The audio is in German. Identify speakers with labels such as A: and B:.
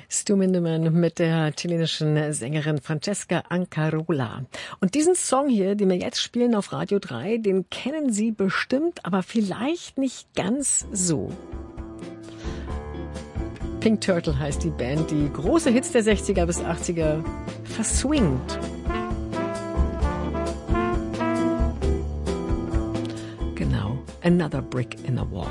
A: Stu Mindemann mit der chilenischen Sängerin Francesca Ancarola. Und diesen Song hier, den wir jetzt spielen auf Radio 3, den kennen Sie bestimmt, aber vielleicht nicht ganz so. Pink Turtle heißt die Band, die große Hits der 60er bis 80er verswingt. Genau, Another Brick in the Wall.